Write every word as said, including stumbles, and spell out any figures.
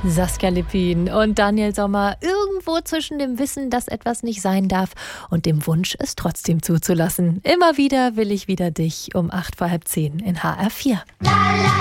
Saskia Lippin und Daniel Sommer irgendwo zwischen dem Wissen, dass etwas nicht sein darf, und dem Wunsch, es trotzdem zuzulassen. Immer wieder will ich wieder dich um acht vor halb zehn in H R vier.